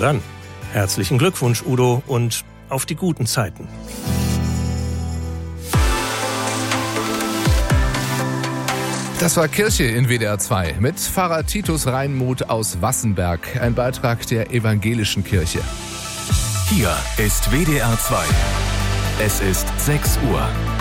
dann, herzlichen Glückwunsch, Udo, und auf die guten Zeiten. Das war Kirche in WDR 2 mit Pfarrer Titus Reinmuth aus Wassenberg. Ein Beitrag der evangelischen Kirche. Hier ist WDR 2. Es ist 6 Uhr.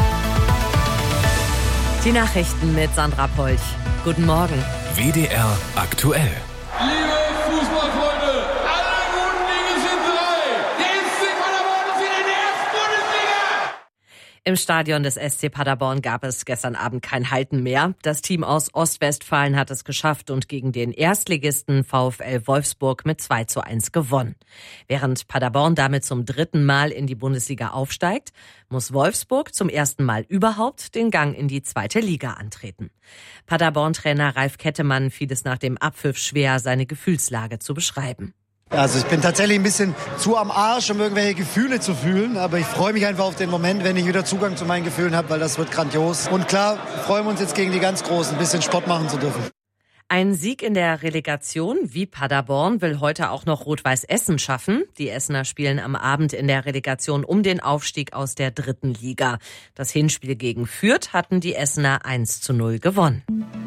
Die Nachrichten mit Sandra Polch. Guten Morgen. WDR aktuell. Liebe Fußballfreunde, alle guten Dinge sind drei. Der SC Paderborn ist wieder in der ersten Bundesliga. Im Stadion des SC Paderborn gab es gestern Abend kein Halten mehr. Das Team aus Ostwestfalen hat es geschafft und gegen den Erstligisten VfL Wolfsburg mit 2:1 gewonnen. Während Paderborn damit zum 3. Mal in die Bundesliga aufsteigt, muss Wolfsburg zum ersten Mal überhaupt den Gang in die 2. Liga antreten. Paderborn-Trainer Ralf Kettemann fiel es nach dem Abpfiff schwer, seine Gefühlslage zu beschreiben. Also ich bin tatsächlich ein bisschen zu am Arsch, um irgendwelche Gefühle zu fühlen. Aber ich freue mich einfach auf den Moment, wenn ich wieder Zugang zu meinen Gefühlen habe, weil das wird grandios. Und klar, freuen wir uns jetzt gegen die ganz Großen, ein bisschen Sport machen zu dürfen. Ein Sieg in der Relegation wie Paderborn will heute auch noch Rot-Weiß Essen schaffen. Die Essener spielen am Abend in der Relegation um den Aufstieg aus der 3. Liga. Das Hinspiel gegen Fürth hatten die Essener 1:0 gewonnen.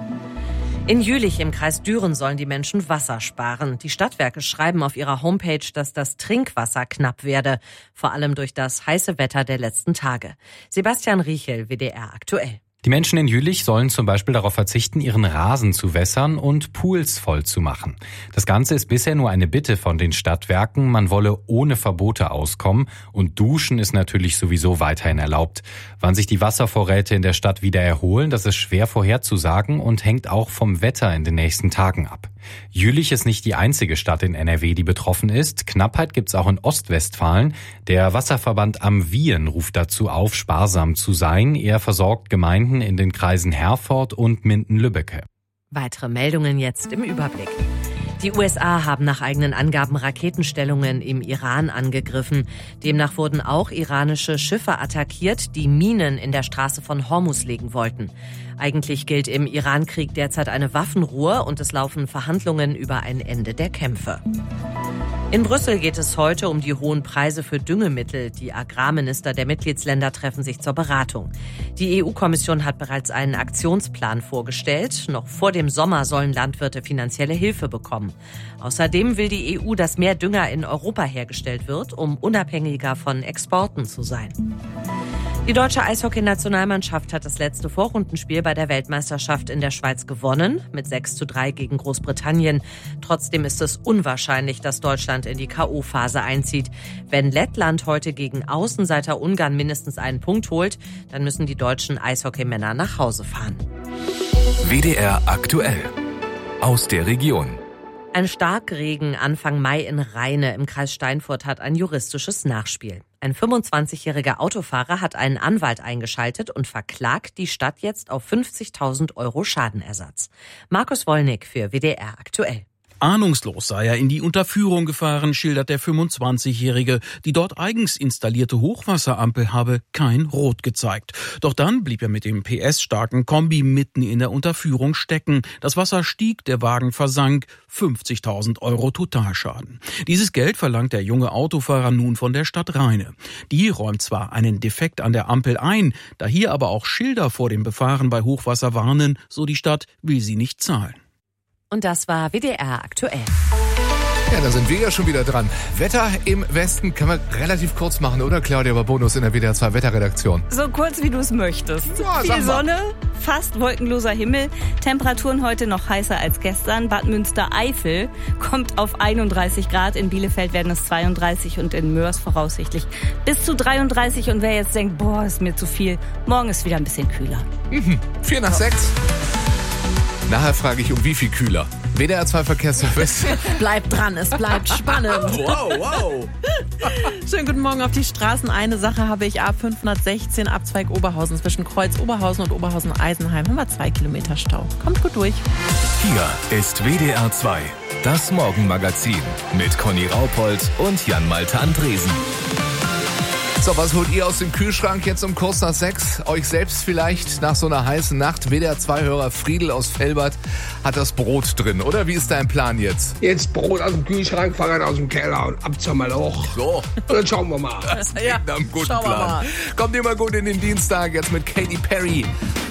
In Jülich im Kreis Düren sollen die Menschen Wasser sparen. Die Stadtwerke schreiben auf ihrer Homepage, dass das Trinkwasser knapp werde, vor allem durch das heiße Wetter der letzten Tage. Sebastian Riechel, WDR aktuell. Die Menschen in Jülich sollen zum Beispiel darauf verzichten, ihren Rasen zu wässern und Pools voll zu machen. Das Ganze ist bisher nur eine Bitte von den Stadtwerken. Man wolle ohne Verbote auskommen und Duschen ist natürlich sowieso weiterhin erlaubt. Wann sich die Wasservorräte in der Stadt wieder erholen, das ist schwer vorherzusagen und hängt auch vom Wetter in den nächsten Tagen ab. Jülich ist nicht die einzige Stadt in NRW, die betroffen ist. Knappheit gibt's auch in Ostwestfalen. Der Wasserverband am Wien ruft dazu auf, sparsam zu sein. Er versorgt Gemeinden in den Kreisen Herford und Minden-Lübbecke. Weitere Meldungen jetzt im Überblick. Die USA haben nach eigenen Angaben Raketenstellungen im Iran angegriffen. Demnach wurden auch iranische Schiffe attackiert, die Minen in der Straße von Hormuz legen wollten. Eigentlich gilt im Iran-Krieg derzeit eine Waffenruhe und es laufen Verhandlungen über ein Ende der Kämpfe. In Brüssel geht es heute um die hohen Preise für Düngemittel. Die Agrarminister der Mitgliedsländer treffen sich zur Beratung. Die EU-Kommission hat bereits einen Aktionsplan vorgestellt. Noch vor dem Sommer sollen Landwirte finanzielle Hilfe bekommen. Außerdem will die EU, dass mehr Dünger in Europa hergestellt wird, um unabhängiger von Exporten zu sein. Die deutsche Eishockey-Nationalmannschaft hat das letzte Vorrundenspiel bei der Weltmeisterschaft in der Schweiz gewonnen, mit 6:3 gegen Großbritannien. Trotzdem ist es unwahrscheinlich, dass Deutschland in die K.O.-Phase einzieht. Wenn Lettland heute gegen Außenseiter Ungarn mindestens einen Punkt holt, dann müssen die deutschen Eishockeymänner nach Hause fahren. WDR aktuell. Aus der Region. Ein Starkregen Anfang Mai in Rheine im Kreis Steinfurt hat ein juristisches Nachspiel. Ein 25-jähriger Autofahrer hat einen Anwalt eingeschaltet und verklagt die Stadt jetzt auf 50.000 € Schadenersatz. Markus Wollnick für WDR aktuell. Ahnungslos sei er in die Unterführung gefahren, schildert der 25-Jährige. Die dort eigens installierte Hochwasserampel habe kein Rot gezeigt. Doch dann blieb er mit dem PS-starken Kombi mitten in der Unterführung stecken. Das Wasser stieg, der Wagen versank. 50.000 € Totalschaden. Dieses Geld verlangt der junge Autofahrer nun von der Stadt Rheine. Die räumt zwar einen Defekt an der Ampel ein, da hier aber auch Schilder vor dem Befahren bei Hochwasser warnen, so die Stadt, will sie nicht zahlen. Und das war WDR aktuell. Ja, da sind wir ja schon wieder dran. Wetter im Westen können wir relativ kurz machen, oder Claudia Babonus in der WDR 2 Wetterredaktion? So kurz, wie du es möchtest. Ja, viel Sonne, fast wolkenloser Himmel, Temperaturen heute noch heißer als gestern. Bad Münstereifel kommt auf 31 Grad, in Bielefeld werden es 32 und in Mörs voraussichtlich bis zu 33. Und wer jetzt denkt, boah, ist mir zu viel, morgen ist wieder ein bisschen kühler. 4 nach 6. Nachher frage ich, um wie viel kühler. WDR 2 Verkehrsservice. Bleibt dran, es bleibt spannend. Wow. Schönen guten Morgen auf die Straßen. Eine Sache habe ich: A516 Abzweig Oberhausen zwischen Kreuz Oberhausen und Oberhausen-Eisenheim. Haben wir 2 Kilometer Stau. Kommt gut durch. Hier ist WDR 2, das Morgenmagazin mit Conny Raupold und Jan-Malte Andresen. So, was holt ihr aus dem Kühlschrank jetzt um kurz nach 6? Euch selbst vielleicht nach so einer heißen Nacht? WDR-2-Hörer Friedel aus Velbert hat das Brot drin, oder? Wie ist dein Plan jetzt? Jetzt Brot aus dem Kühlschrank, Fahrrad aus dem Keller und ab zum Loch. So. Und dann schauen wir mal. Das klingt nach einem guten Plan. Kommt immer gut in den Dienstag, jetzt mit Katy Perry.